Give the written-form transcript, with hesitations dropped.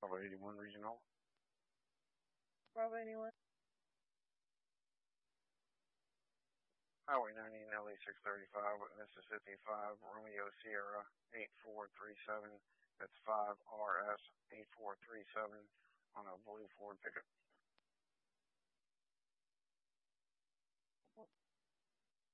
Bravo 81 Regional. Bravo anyone? Highway 90 LE 635 with Mississippi 5 Romeo Sierra 8437. That's 5 RS 8437 on a blue Ford pickup.